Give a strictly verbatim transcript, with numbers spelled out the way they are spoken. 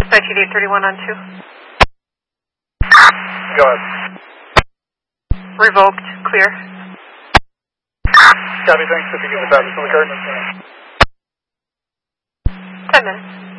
nineteen eight thirty-one on two. Go ahead. Revoked. Clear. Copy, thanks. If you get the fastest on the card. Ten minutes.